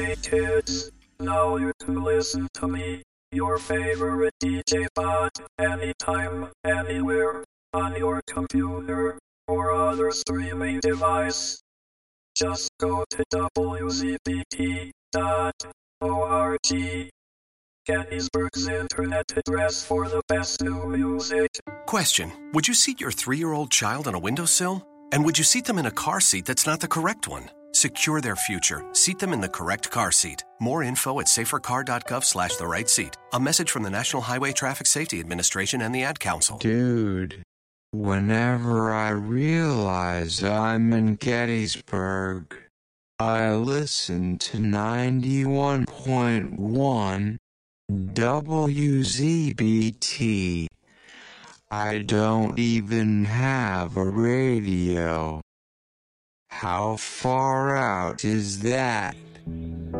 Hey kids, now you can listen to me, your favorite DJ pod, anytime, anywhere, on your computer or other streaming device. Just go to wzbt.org. Gettysburg's internet address for the best new music. Question: would you seat your 3-year-old child on a windowsill? And would you seat them in a car seat that's not the correct one? Secure their future. Seat them in the correct car seat. More info at safercar.gov/the right seat. A message from the National Highway Traffic Safety Administration and the Ad Council. Dude, whenever I realize I'm in Gettysburg, I listen to 91.1 WZBT. I don't even have a radio. How far out is that?